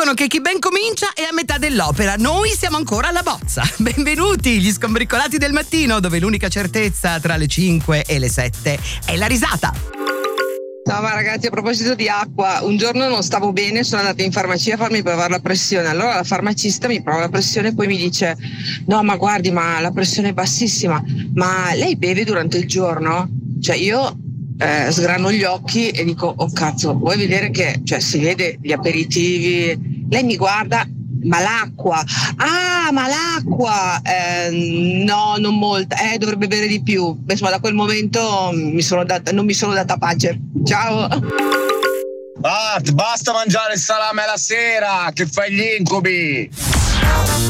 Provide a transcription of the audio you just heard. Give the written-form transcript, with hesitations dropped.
dicono che chi ben comincia è a metà dell'opera. Noi siamo ancora alla bozza. Benvenuti, gli scombricolati del mattino, dove l'unica certezza tra le 5 e le 7 è la risata. No, ma ragazzi, a proposito di acqua, un giorno non stavo bene, sono andata in farmacia a farmi provare la pressione. Allora la farmacista mi prova la pressione e poi mi dice: no, ma guardi, ma la pressione è bassissima, ma lei beve durante il giorno? Cioè io sgrano gli occhi e dico: oh cazzo, vuoi vedere che, cioè, si vede gli aperitivi? Lei mi guarda: ma l'acqua? Ah, ma l'acqua? No, non molta, dovrebbe bere di più. Insomma, da quel momento non mi sono data pace. Ciao. Basta mangiare il salame alla sera, che fai gli incubi.